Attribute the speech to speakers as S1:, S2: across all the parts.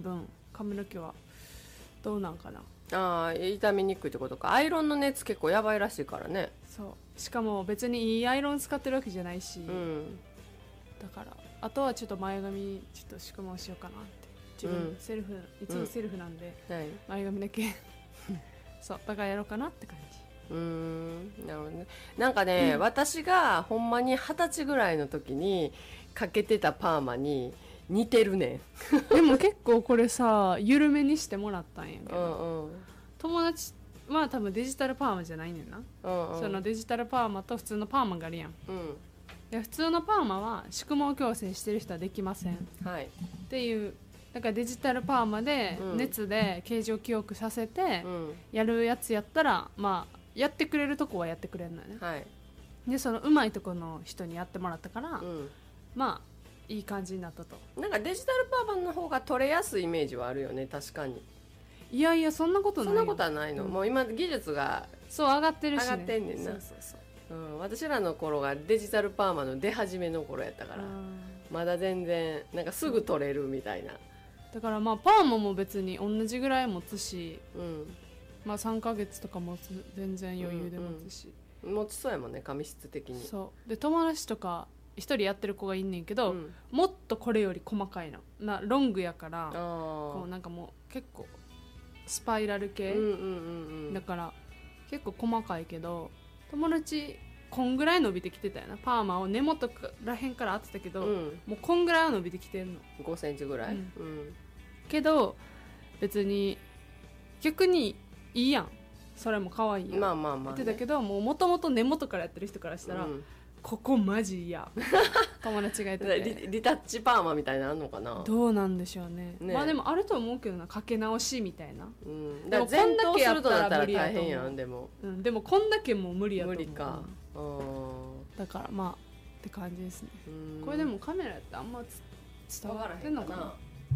S1: 分髪の毛はどうなんかな。
S2: ああ、傷みにくいってことか。アイロンの熱結構やばいらしいからね。
S1: そうしかも別にいいアイロン使ってるわけじゃないし、だからあとはちょっと前髪ちょっと宿毛しようかなって自分、セルフいつもセルフなんで、前髪だけそうだからやろうかなって感じ。
S2: なるほどね。なんかね、私がほんまに20歳ぐらいの時にかけてたパーマに似てるねん。
S1: でも結構これさ緩めにしてもらったんやけど、友達は多分デジタルパーマじゃないねんな、そのデジタルパーマと普通のパーマがあるやん、で普通のパーマは宿毛矯正してる人はできません、っていう。だからデジタルパーマで熱で形状記憶させてやるやつやったら、まあやってくれるとこはやってくれるのよね、でその上手いとこの人にやってもらったから、まあいい感じになったと。
S2: なんかデジタルパーマの方が取れやすいイメージはあるよね、確かに。
S1: いやいやそんなことないよ。
S2: そんなことはないの、もう今技術が
S1: そう上がってるし、ね、
S2: 上がってんねんな。私らの頃がデジタルパーマの出始めの頃やったから、まだ全然なんかすぐ取れるみたいな。
S1: だからまあパーマも別に同じぐらい持つし、まあ3ヶ月とか持つ、全然余裕で持つし、
S2: 持ちそうやもんね、髪質的に。
S1: そうで友達とか一人やってる子がいんねんけど、もっとこれより細かいのロングやから、こうなんかもう結構スパイラル系、だから結構細かいけど、友達こんぐらい伸びてきてたよな。パーマを根元らへんから当てたけど、もうこんぐらいは伸びてきてるの。
S2: 5センチぐらい、
S1: けど別に逆にいいやん、それも可愛いやん、
S2: まあまあまあ、
S1: 言ってたけど、もともと根元からやってる人からしたら、ここマジ嫌友達がやってて
S2: リタッチパーマみたいなのあんのかな。
S1: どうなんでしょう ね。まあでもあると思うけどな、かけ直しみたいな、
S2: だから前頭するとなったら大変やん。でも、
S1: でもこんだけもう無理やと思う。
S2: 無理か。
S1: だからまあって感じですね。これでもカメラやってあんま伝わってんのかな。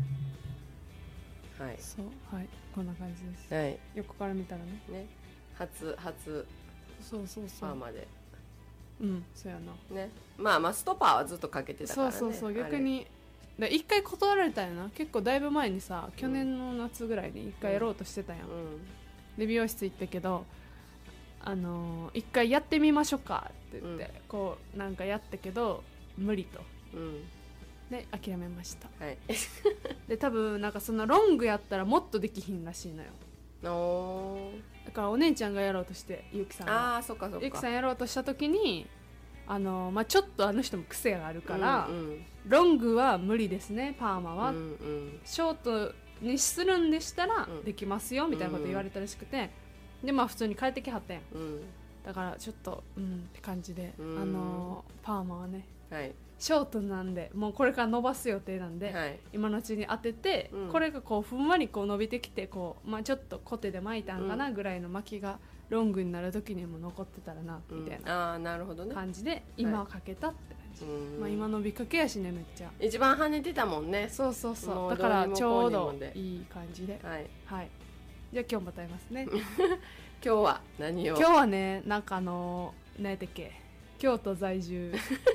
S2: はい、
S1: そう、はい、こんな感じです、横から見たらね。
S2: 初
S1: そうそうそう
S2: パーマで、
S1: そうやな
S2: ね。まあまあストパーはずっとかけてたからね。
S1: そう逆に一回断られたよな。結構だいぶ前にさ、去年の夏ぐらいに一回やろうとしてたやん、で美容室行ったけど、一回やってみましょうかって言って、こうなんかやったけど無理と、で諦めました、で多分なんかそのロングやったらもっとできひんらしいのよ。だからお姉ちゃんがやろうとして、ゆきさんがゆきさんやろうとした時にまあ、ちょっとあの人も癖があるから、ロングは無理ですね、パーマは、ショートにするんでしたらできますよみたいなこと言われたらしくて、でまあ普通に帰ってきはったやん、だからちょっとって感じで、パーマはね、ショートなんでもうこれから伸ばす予定なんで、今のうちに当てて、これがこうふんわりこう伸びてきて、こう、まあ、ちょっとコテで巻いたんかなぐらいの巻きがロングになる時にも残ってたらなみたいな感じで今はかけたって感じ、まあ、今伸びかけやしね、めっちゃ
S2: 一番跳ねてたもんね。
S1: そうだからちょうどいい感じで、じゃあ今日また会いますね
S2: 今日は何を。
S1: 今日はね、なんか何やったっけ、京都在住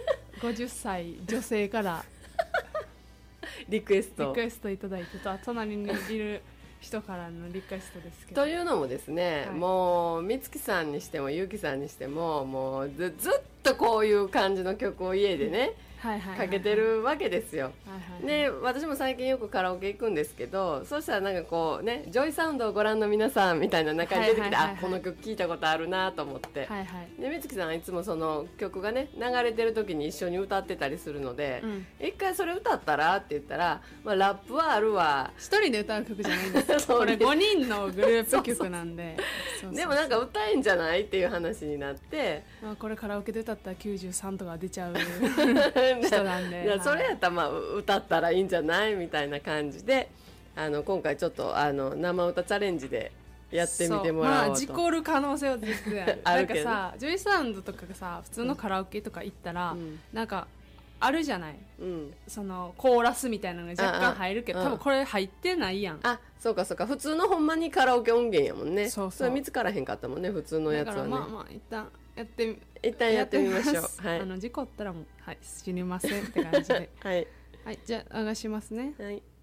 S1: 50歳女性から
S2: リクエスト
S1: いただいてと、隣にいる人からのリクエストですけ
S2: どというのもですね、もう美月さんにしてもゆうきさんにしてももうずっとこういう感じの曲を家でねかけてるわけですよ。で私も最近よくカラオケ行くんですけど、そうしたらなんかこうね、ジョイサウンドをご覧の皆さんみたいな中に出てきて、あ、この曲聴いたことあるなと思って、で美月さんはいつもその曲がね流れてる時に一緒に歌ってたりするので、一回それ歌ったらって言ったら、まあ、ラップはあるわ、
S1: 一人で歌う曲じゃないんですこれ5人のグループ曲なんで
S2: でもなんか歌えんじゃないっていう話になって、
S1: まあ、これカラオケで歌ったら93とか出ちゃう人なんで
S2: それやったらまあ歌ったらいいんじゃないみたいな感じで、今回ちょっと生歌チャレンジでやってみてもらおうと。
S1: まあ事故る可能性は絶対あるなんかさ、ジョイサウンドとかがさ普通のカラオケとか行ったら、なんかあるじゃない、そのコーラスみたいなのが若干入るけど、多分これ入ってないやん。
S2: そうか普通のほんまにカラオケ音源やもんね。それ見つからへんかったもんね、普通のやつはね。だからまあ一旦やってみましょう。事故ったらもう、はい、知りませんって感じではい、じゃあ流しますね。